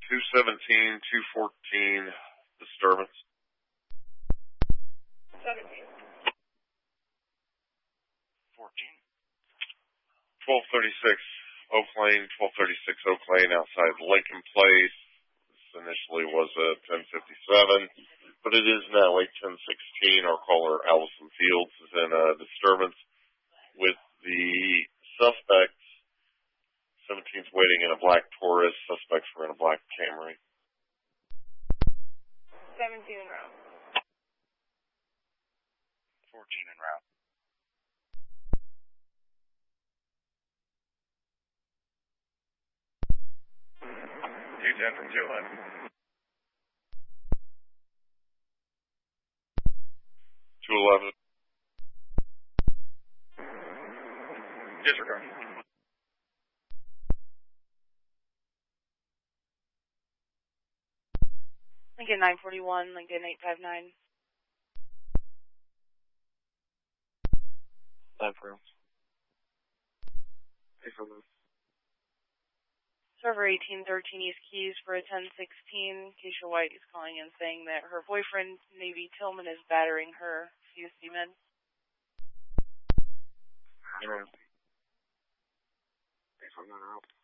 217, 214, disturbance. 17. 14. 1236 Oak Lane, 1236 Oak Lane outside Lincoln Place. This initially was a 1057, but it is now a 1016. Our caller, Allison Fields, is in a disturbance with the suspects. 17's waiting in a black Taurus. Suspects were in a black Camry. 17 en route. 14 en route. 210 from 211. 211. Disregard. Lincoln 941, Lincoln 859. 941. Hey, from this. Server 1813 East Keys for a 1016. Keisha White is calling in saying that her boyfriend, Navy Tillman, is battering her CSC men. Hey, from that out.